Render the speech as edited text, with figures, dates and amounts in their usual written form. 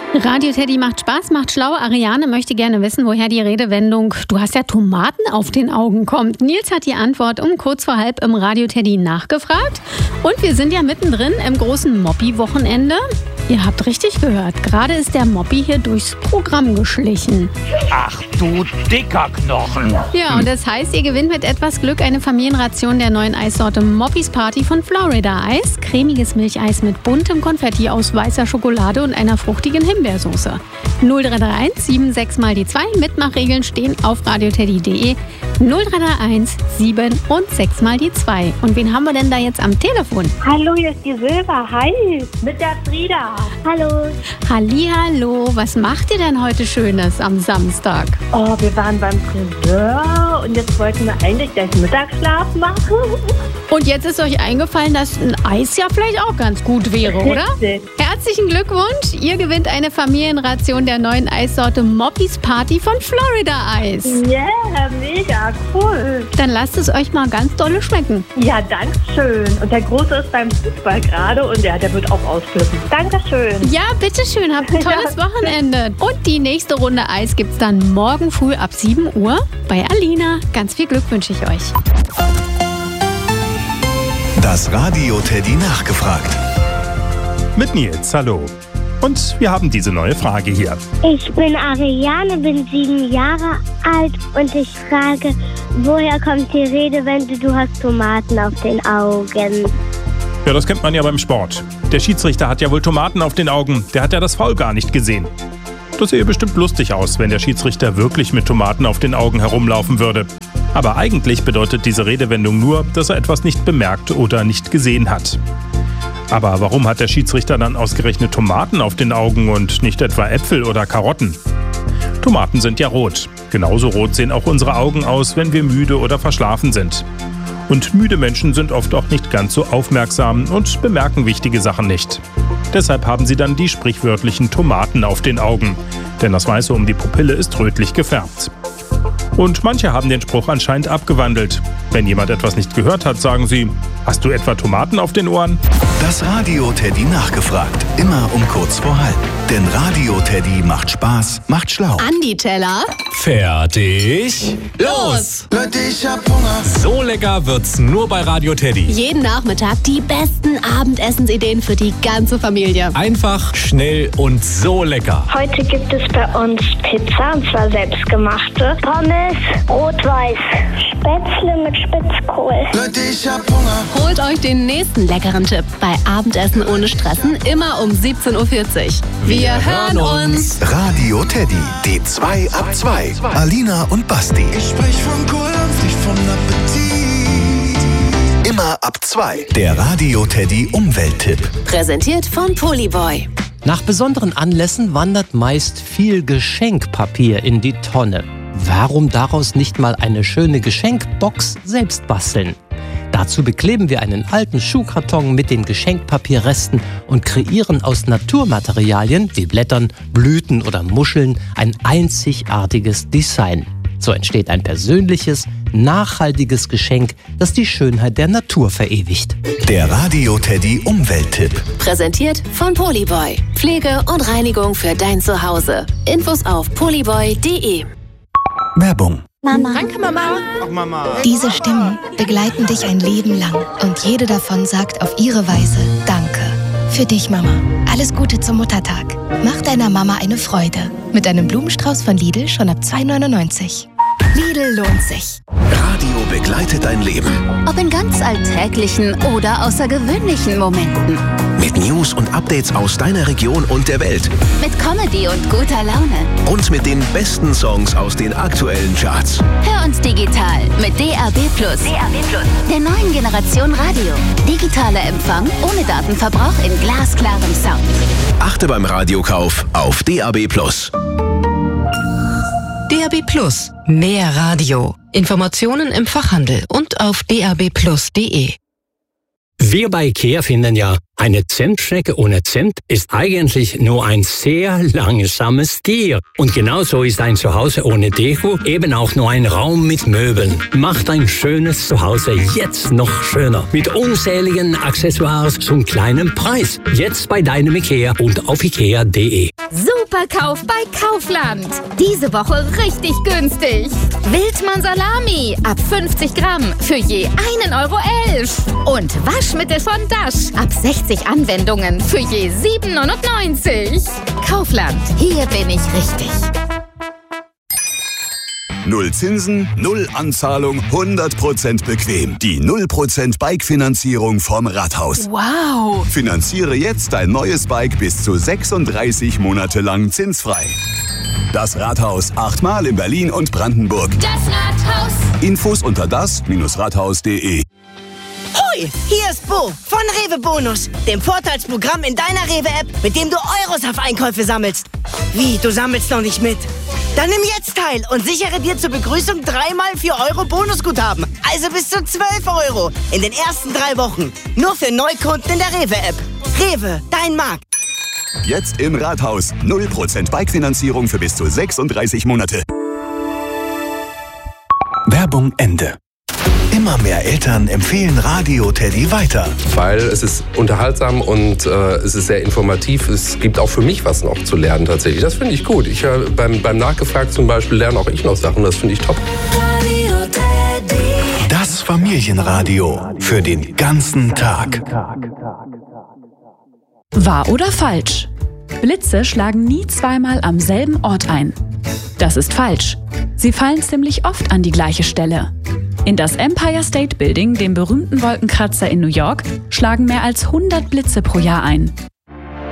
Radio Teddy macht Spaß, macht schlau. Ariane möchte gerne wissen, woher die Redewendung "Du hast ja Tomaten auf den Augen" kommt. Nils hat die Antwort um kurz vor halb im Radio Teddy nachgefragt. Und wir sind ja mittendrin im großen Moppi-Wochenende. Ihr habt richtig gehört, gerade ist der Moppi hier durchs Programm geschlichen. Ach du dicker Knochen. Ja, und das heißt, ihr gewinnt mit etwas Glück eine Familienration der neuen Eissorte Moppis Party von Florida Eis. Cremiges Milcheis mit buntem Konfetti aus weißer Schokolade und einer fruchtigen Himbeersoße. 0331 76 mal die 2. Mitmachregeln stehen auf radioteddy.de. 0331 7 und 6 mal die 2. Und wen haben wir denn da jetzt am Telefon? Hallo, hier ist die Silva. Hi, mit der Frieda. Hallo. Hallihallo, was macht ihr denn heute Schönes am Samstag? Oh, wir waren beim Friseur und jetzt wollten wir eigentlich gleich Mittagsschlaf machen. Und jetzt ist euch eingefallen, dass ein Eis ja vielleicht auch ganz gut wäre, oder? Richtig. Herzlichen Glückwunsch! Ihr gewinnt eine Familienration der neuen Eissorte Moppis Party von Florida Eis. Yeah, mega cool. Dann lasst es euch mal ganz dolle schmecken. Ja, danke schön. Und der Große ist beim Fußball gerade und der wird auch ausflippen. Dankeschön. Ja, bitteschön, habt ein tolles Wochenende. Und die nächste Runde Eis gibt's dann morgen früh ab 7 Uhr bei Alina. Ganz viel Glück wünsche ich euch. Das Radio Teddy nachgefragt. Mit Nils, hallo. Und wir haben diese neue Frage hier. Ich bin Ariane, bin 7 Jahre alt und ich frage, woher kommt die Redewendung, du hast Tomaten auf den Augen? Ja, das kennt man ja beim Sport. Der Schiedsrichter hat ja wohl Tomaten auf den Augen. Der hat ja das Foul gar nicht gesehen. Das sähe bestimmt lustig aus, wenn der Schiedsrichter wirklich mit Tomaten auf den Augen herumlaufen würde. Aber eigentlich bedeutet diese Redewendung nur, dass er etwas nicht bemerkt oder nicht gesehen hat. Aber warum hat der Schiedsrichter dann ausgerechnet Tomaten auf den Augen und nicht etwa Äpfel oder Karotten? Tomaten sind ja rot. Genauso rot sehen auch unsere Augen aus, wenn wir müde oder verschlafen sind. Und müde Menschen sind oft auch nicht ganz so aufmerksam und bemerken wichtige Sachen nicht. Deshalb haben sie dann die sprichwörtlichen Tomaten auf den Augen, denn das Weiße um die Pupille ist rötlich gefärbt. Und manche haben den Spruch anscheinend abgewandelt. Wenn jemand etwas nicht gehört hat, sagen sie: Hast du etwa Tomaten auf den Ohren? Das Radio Teddy nachgefragt. Immer um kurz vor halb. Denn Radio Teddy macht Spaß, macht schlau. Andi Teller. Fertig, los! Leute, ich hab Hunger. So lecker wird's nur bei Radio Teddy. Jeden Nachmittag die besten Abendessensideen für die ganze Familie. Einfach, schnell und so lecker. Heute gibt es bei uns Pizza, und zwar selbstgemachte. Pommes, rot-weiß, Spätzle mit Spitzkohl. Leute, ich hab Hunger. Holt euch den nächsten leckeren Tipp bei Abendessen ohne Stressen, immer um 17.40 Uhr. Wir hören uns. Radio Teddy, die 2 ab 2. Alina und Basti. Ich sprech von Kulm, nicht von Appetit. Immer ab 2. Der Radio Teddy Umwelttipp. Präsentiert von Polyboy. Nach besonderen Anlässen wandert meist viel Geschenkpapier in die Tonne. Warum daraus nicht mal eine schöne Geschenkbox selbst basteln? Dazu bekleben wir einen alten Schuhkarton mit den Geschenkpapierresten und kreieren aus Naturmaterialien wie Blättern, Blüten oder Muscheln ein einzigartiges Design. So entsteht ein persönliches, nachhaltiges Geschenk, das die Schönheit der Natur verewigt. Der Radio Teddy Umwelttipp. Präsentiert von Polyboy. Pflege und Reinigung für dein Zuhause. Infos auf polyboy.de. Werbung. Mama. Danke, Mama. Ach, Mama. Diese Stimmen begleiten dich ein Leben lang und jede davon sagt auf ihre Weise Danke. Für dich, Mama. Alles Gute zum Muttertag. Mach deiner Mama eine Freude. Mit einem Blumenstrauß von Lidl schon ab 2,99 €. Lidl lohnt sich. Radio begleitet dein Leben. Ob in ganz alltäglichen oder außergewöhnlichen Momenten. Mit News und Updates aus deiner Region und der Welt. Mit Comedy und guter Laune. Und mit den besten Songs aus den aktuellen Charts. Hör uns digital mit DAB+. Der neuen Generation Radio. Digitaler Empfang ohne Datenverbrauch in glasklarem Sound. Achte beim Radiokauf auf DAB+. DAB+. Mehr Radio. Informationen im Fachhandel und auf dabplus.de. Wir bei IKEA finden ja, eine Zimtschnecke ohne Zimt ist eigentlich nur ein sehr langsames Tier. Und genauso ist ein Zuhause ohne Deko eben auch nur ein Raum mit Möbeln. Macht ein schönes Zuhause jetzt noch schöner. Mit unzähligen Accessoires zum kleinen Preis. Jetzt bei deinem IKEA und auf ikea.de. Superkauf bei Kaufland. Diese Woche richtig günstig. Wildmann Salami ab 50 Gramm für je 1,11 €. Und Waschmittel von Dash ab 60 Anwendungen für je 7,99 €. Kaufland, hier bin ich richtig. Null Zinsen, null Anzahlung, 100% bequem. Die 0% Bike-Finanzierung vom Rathaus. Wow! Finanziere jetzt dein neues Bike bis zu 36 Monate lang zinsfrei. Das Rathaus, 8-mal in Berlin und Brandenburg. Das Rathaus. Infos unter das-rathaus.de. Hoi, hier ist Bo von Rewe Bonus, dem Vorteilsprogramm in deiner Rewe-App, mit dem du Euros auf Einkäufe sammelst. Wie, du sammelst noch nicht mit? Dann nimm jetzt teil und sichere dir zur Begrüßung 3x 4 € Bonusguthaben. Also bis zu 12 € in den ersten 3 Wochen. Nur für Neukunden in der Rewe-App. Rewe, dein Markt. Jetzt im Rathaus. 0% Bike-Finanzierung für bis zu 36 Monate. Werbung Ende. Immer mehr Eltern empfehlen Radio Teddy weiter. Weil es ist unterhaltsam und es ist sehr informativ. Es gibt auch für mich was noch zu lernen tatsächlich. Das finde ich gut. Ich beim Nachgefragt zum Beispiel lerne auch ich noch Sachen. Das finde ich top. Radio Teddy. Das Familienradio für den ganzen Tag. Wahr oder falsch? Blitze schlagen nie zweimal am selben Ort ein. Das ist falsch. Sie fallen ziemlich oft an die gleiche Stelle. In das Empire State Building, dem berühmten Wolkenkratzer in New York, schlagen mehr als 100 Blitze pro Jahr ein.